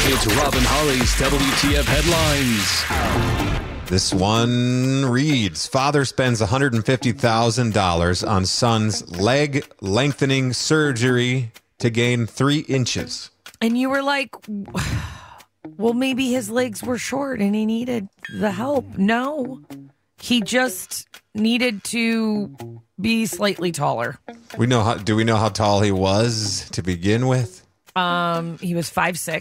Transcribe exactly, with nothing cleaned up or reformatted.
It's Robin Holly's W T F headlines. This one reads, father spends one hundred fifty thousand dollars on son's leg lengthening surgery to gain three inches. And you were like, well, maybe his legs were short and he needed the help. No, he just needed to be slightly taller. We know how, do we know how tall he was to begin with? Um, he was five six.